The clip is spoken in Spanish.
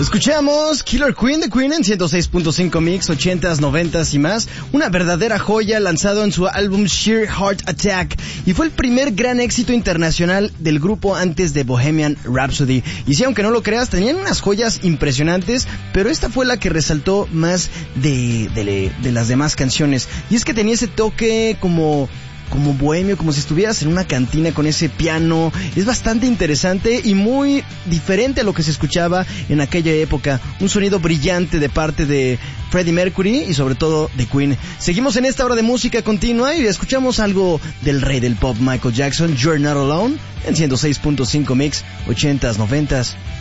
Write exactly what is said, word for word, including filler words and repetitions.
Escuchamos Killer Queen de Queen en ciento seis punto cinco Mix, ochentas, noventas y más. Una verdadera joya lanzado en su álbum Sheer Heart Attack. Y fue el primer gran éxito internacional del grupo antes de Bohemian Rhapsody. Y sí, aunque no lo creas, tenían unas joyas impresionantes, pero esta fue la que resaltó más de, de, de las demás canciones. Y es que tenía ese toque como... como bohemio, como si estuvieras en una cantina con ese piano. Es bastante interesante y muy diferente a lo que se escuchaba en aquella época. Un sonido brillante de parte de Freddie Mercury y sobre todo de Queen. Seguimos en esta hora de música continua y escuchamos algo del rey del pop, Michael Jackson, You're Not Alone, en ciento seis punto cinco Mix, ochentas, noventas